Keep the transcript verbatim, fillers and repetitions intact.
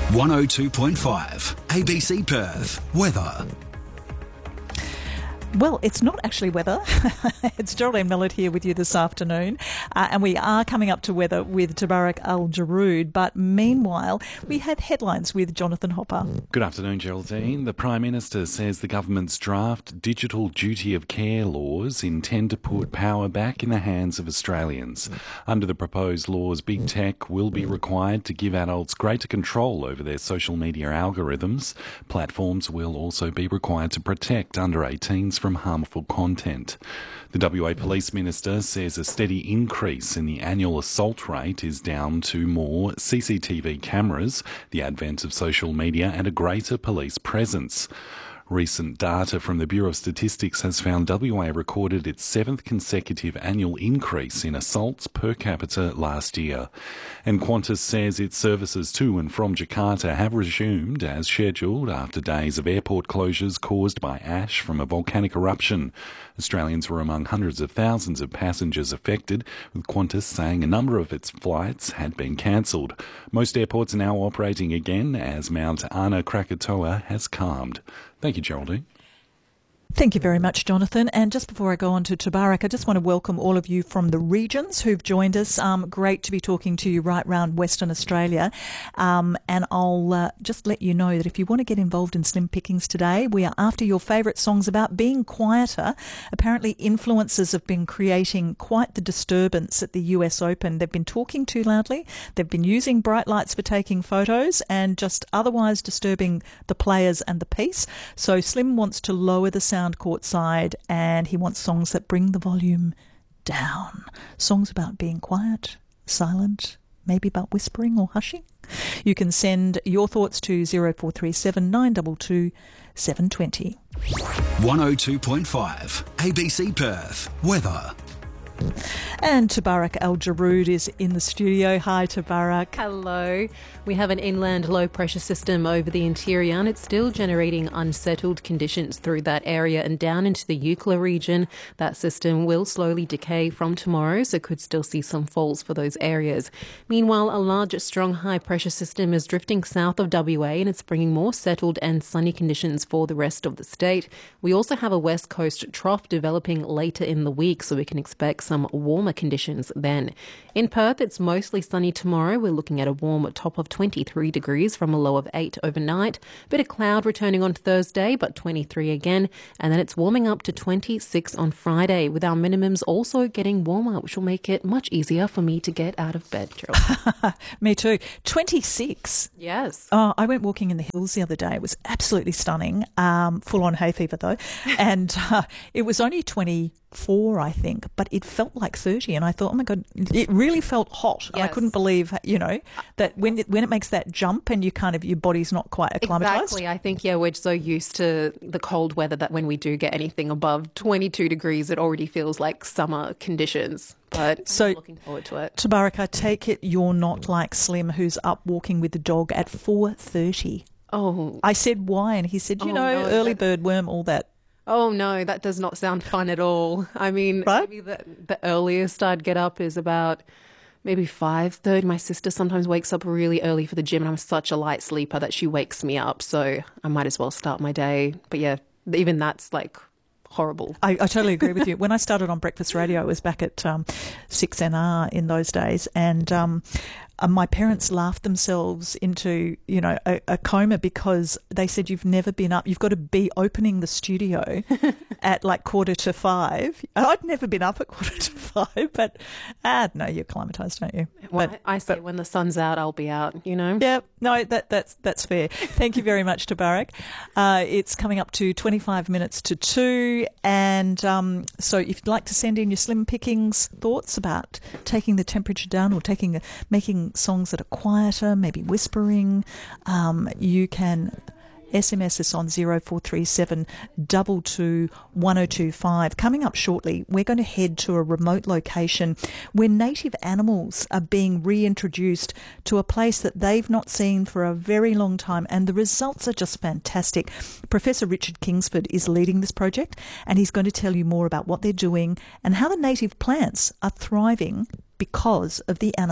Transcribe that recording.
one oh two point five A B C Perth weather. Well, it's not actually weather. It's Geraldine Millett here with you this afternoon. Uh, and we are coming up to weather with Tabarruk Al-Jarood. But meanwhile, we have headlines with Jonathan Hopper. Good afternoon, Geraldine. The Prime Minister says the government's draft digital duty of care laws intend to put power back in the hands of Australians. Under the proposed laws, big tech will be required to give adults greater control over their social media algorithms. Platforms will also be required to protect under eighteens from harmful content. The W A Police Minister says a steady increase in the annual assault rate is down to more C C T V cameras, the advent of social media and a greater police presence. Recent data from the Bureau of Statistics has found W A recorded its seventh consecutive annual increase in assaults per capita last year. And Qantas says its services to and from Jakarta have resumed as scheduled after days of airport closures caused by ash from a volcanic eruption. Australians were among hundreds of thousands of passengers affected, with Qantas saying a number of its flights had been cancelled. Most airports are now operating again as Mount Ana Krakatoa has calmed. Thank you, Geraldine. Thank you very much, Jonathan. And just before I go on to Tabarruk, I just want to welcome all of you from the regions who've joined us. Um, great to be talking to you right round Western Australia. Um, and I'll uh, just let you know that if you want to get involved in Slim Pickings today, we are after your favourite songs about being quieter. Apparently, influencers have been creating quite the disturbance at the U S Open. They've been talking too loudly. They've been using bright lights for taking photos and just otherwise disturbing the players and the peace. So Slim wants to lower the sound courtside, and he wants songs that bring the volume down. Songs about being quiet, silent, maybe about whispering or hushing. You can send your thoughts to zero four three seven nine two two seven two zero. one oh two point five A B C Perth weather. And Tabarruk Al-Jarood is in the studio. Hi, Tabarruk. Hello. We have an inland low-pressure system over the interior, and it's still generating unsettled conditions through that area and down into the Eucla region. That system will slowly decay from tomorrow, so could still see some falls for those areas. Meanwhile, a large, strong high-pressure system is drifting south of W A, and it's bringing more settled and sunny conditions for the rest of the state. We also have a west coast trough developing later in the week, so we can expect some warmer conditions then. In Perth, it's mostly sunny tomorrow. We're looking at a warm top of twenty-three degrees from a low of eight overnight. Bit of cloud returning on Thursday, but twenty-three again. And then it's warming up to twenty-six on Friday, with our minimums also getting warmer, which will make it much easier for me to get out of bed, Gerald. Me too. twenty-six. Yes. Oh, I went walking in the hills the other day. It was absolutely stunning. Um, full on hay fever though. And uh, it was only twenty-four, I think, but it felt like thirty. And I thought, oh my God, it really felt hot. Yes. I couldn't believe, you know, that when it, when it makes that jump and you kind of, your body's not quite acclimatized. Exactly. I think, yeah, we're so used to the cold weather that when we do get anything above twenty-two degrees, it already feels like summer conditions. But so, I'm looking forward to it. Tabarruk, I take it you're not like Slim, who's up walking with the dog at four thirty. Oh. I said why, and he said, you Oh, know, no, early that- bird worm, all that. Oh, no, that does not sound fun at all. I mean, Right? maybe the, the earliest I'd get up is about maybe five thirty. My sister sometimes wakes up really early for the gym, and I'm such a light sleeper that she wakes me up. So I might as well start my day. But yeah, even that's like horrible. I, I totally agree with you. When I started on breakfast radio, it was back at um, six N R in those days, and um, uh, my parents laughed themselves into, you know, a, a coma because they said, you've never been up. You've got to be opening the studio at like quarter to five. I'd never been up at quarter to five, but ah, no, you're acclimatized, don't you? Well, But- I I say but- when the sun's out, I'll be out, you know? Yeah, no, that that's that's fair. Thank you very much, Tabarruk. Uh, it's coming up to twenty-five minutes to two, and um, so if you'd like to send in your Slim Pickings thoughts about taking the temperature down or taking a, making songs that are quieter, maybe whispering, um, you can S M S us on zero four three seven two two one oh two five. Coming up shortly, we're going to head to a remote location where native animals are being reintroduced to a place that they've not seen for a very long time, and the results are just fantastic. Professor Richard Kingsford is leading this project, and he's going to tell you more about what they're doing and how the native plants are thriving because of the animals.